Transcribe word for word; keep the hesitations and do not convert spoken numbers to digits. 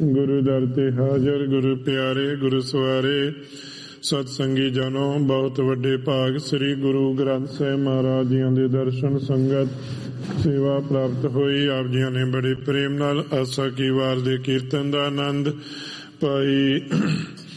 ਗੁਰੂ ਦਰ ਤੇ ਹਾਜ਼ਰ, ਗੁਰੂ ਪਿਆਰੇ, ਗੁਰੂ ਸਵਾਰੇ, ਸਤਸੰਗੀ ਜਨੋ, ਬਹੁਤ ਵੱਡੇ ਭਾਗ ਸ੍ਰੀ ਗੁਰੂ ਗ੍ਰੰਥ ਸਾਹਿਬ ਮਹਾਰਾਜ ਜੀਆਂ ਦੇ ਦਰਸ਼ਨ ਸੰਗਤ ਸੇਵਾ ਪ੍ਰਾਪਤ ਹੋਈ। ਆਪ ਜੀਆਂ ਨੇ ਬੜੇ ਪ੍ਰੇਮ ਨਾਲ ਆਸਾ ਕੀ ਵਾਰ ਦੇ ਕੀਰਤਨ ਦਾ ਆਨੰਦ ਭਾਈ।